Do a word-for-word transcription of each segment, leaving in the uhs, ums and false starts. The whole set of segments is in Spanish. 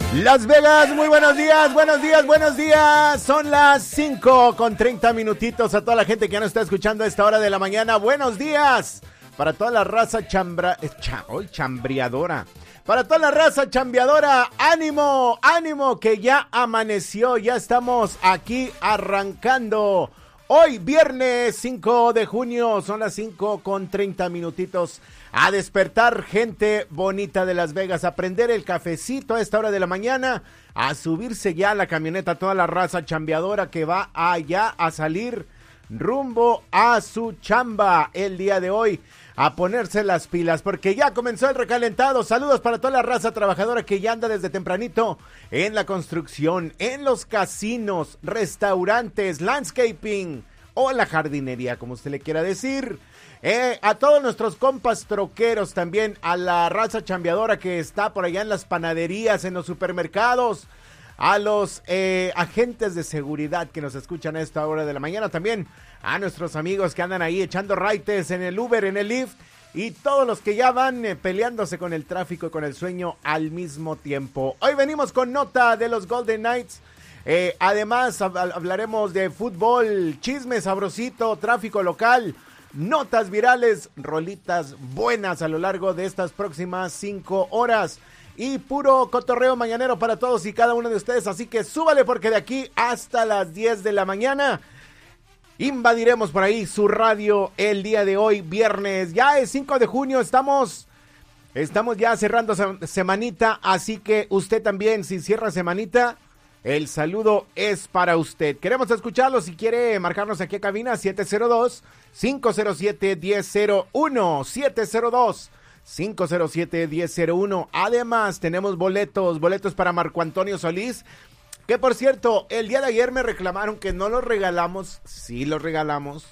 Las Vegas, muy buenos días, buenos días, buenos días. Son las cinco con treinta minutitos a toda la gente que ya nos está escuchando a esta hora de la mañana. Buenos días para toda la raza chambra, cha, oh, chambriadora. Para toda la raza chambeadora, ánimo, ánimo que ya amaneció, ya estamos aquí arrancando. Hoy viernes cinco de junio, son las cinco con treinta minutitos. A despertar, gente bonita de Las Vegas, a prender el cafecito a esta hora de la mañana, a subirse ya a la camioneta, toda la raza chambeadora que va allá a salir rumbo a su chamba el día de hoy, a ponerse las pilas, porque ya comenzó el recalentado. Saludos para toda la raza trabajadora que ya anda desde tempranito en la construcción, en los casinos, restaurantes, landscaping o la jardinería, como usted le quiera decir. Eh, a todos nuestros compas troqueros también, a la raza chambeadora que está por allá en las panaderías, en los supermercados, a los eh, agentes de seguridad que nos escuchan a esta hora de la mañana, también a nuestros amigos que andan ahí echando raites en el Uber, en el Lyft, y todos los que ya van eh, peleándose con el tráfico y con el sueño al mismo tiempo. Hoy venimos con nota de los Golden Knights. Eh, además hab- hablaremos de fútbol, chisme sabrosito, tráfico local, notas virales, rolitas buenas a lo largo de estas próximas cinco horas y puro cotorreo mañanero para todos y cada uno de ustedes, así que súbale porque de aquí hasta las diez de la mañana invadiremos por ahí su radio el día de hoy, viernes, ya es cinco de junio, estamos, estamos ya cerrando semanita, así que usted también, si cierra semanita, el saludo es para usted. Queremos escucharlo, si quiere marcarnos aquí a cabina, siete cero dos, cinco cero siete, uno cero cero uno, siete cero dos, cinco cero siete, uno cero cero uno. Además, tenemos boletos, boletos para Marco Antonio Solís, que por cierto, el día de ayer me reclamaron que no los regalamos. Sí los regalamos,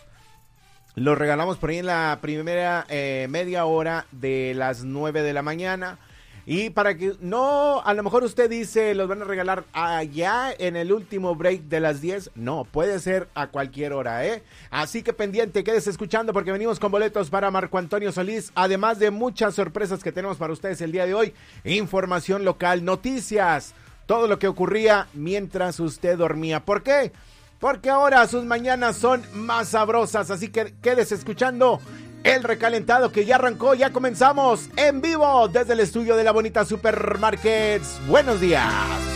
los regalamos por ahí en la primera eh, media hora de las nueve de la mañana. Y para que no, a lo mejor usted dice, los van a regalar allá en el último break de las diez. No, puede ser a cualquier hora, ¿eh? Así que pendiente, quédese escuchando porque venimos con boletos para Marco Antonio Solís. Además de muchas sorpresas que tenemos para ustedes el día de hoy. Información local, noticias, todo lo que ocurría mientras usted dormía. ¿Por qué? Porque ahora sus mañanas son más sabrosas. Así que quédese escuchando el recalentado que ya arrancó, ya comenzamos en vivo desde el estudio de la bonita Supermarkets. Buenos días.